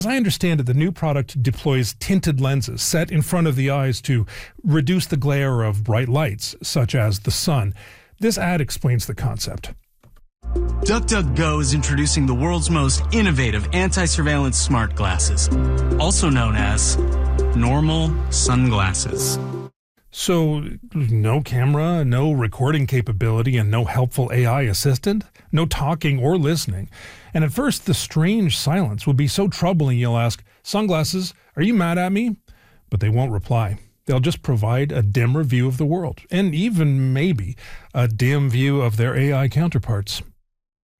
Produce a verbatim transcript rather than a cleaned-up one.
As I understand it, the new product deploys tinted lenses set in front of the eyes to reduce the glare of bright lights, such as the sun. This ad explains the concept. DuckDuckGo is introducing the world's most innovative anti-surveillance smart glasses, also known as normal sunglasses. So, no camera, no recording capability, and no helpful A I assistant? No talking or listening. And at first, the strange silence will be so troubling you'll ask, "Sunglasses, are you mad at me?" But they won't reply. They'll just provide a dimmer view of the world, and even maybe a dim view of their A I counterparts.